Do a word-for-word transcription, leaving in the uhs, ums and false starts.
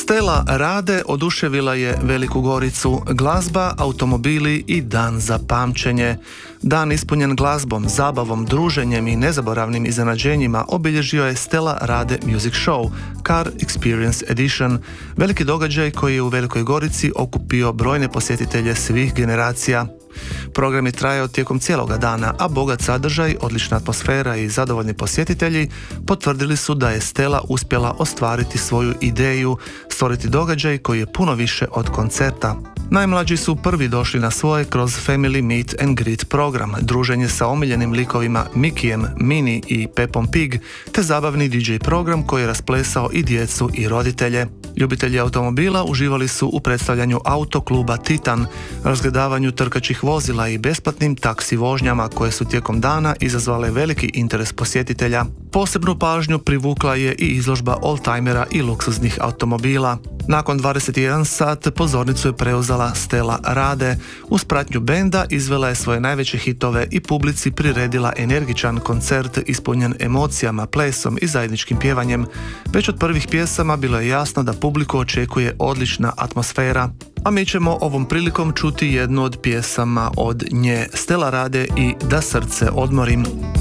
Stela Rade oduševila je Veliku Goricu, glazba, automobili i dan za pamćenje. Dan ispunjen glazbom, zabavom, druženjem i nezaboravnim iznenađenjima obilježio je Stela Rade Music Show, Car Experience Edition, veliki događaj koji je u Velikoj Gorici okupio brojne posjetitelje svih generacija. Program je trajao tijekom cijeloga dana, a bogat sadržaj, odlična atmosfera i zadovoljni posjetitelji potvrdili su da je Stela uspjela ostvariti svoju ideju, stvoriti događaj koji je puno više od koncerta. Najmlađi su prvi došli na svoje kroz Family Meet and Greet program, druženje sa omiljenim likovima Mikijem, Mini i Peppom Pig, te zabavni D J program koji je rasplesao i djecu i roditelje. Ljubitelji automobila uživali su u predstavljanju autokluba Titan, razgledavanju trkačih vozila i besplatnim taksi vožnjama koje su tijekom dana izazvale veliki interes posjetitelja. Posebnu pažnju privukla je i izložba oldtimera i luksuznih automobila. Nakon dvadeset jedan sat pozornicu je preuzela Stela Rade. Uz pratnju benda izvela je svoje najveće hitove i publici priredila energičan koncert ispunjen emocijama, plesom i zajedničkim pjevanjem. Već od prvih pjesama bilo je jasno da publiku očekuje odlična atmosfera. A mi ćemo ovom prilikom čuti jednu od pjesama od nje, Stela Rade i Da srce odmorim.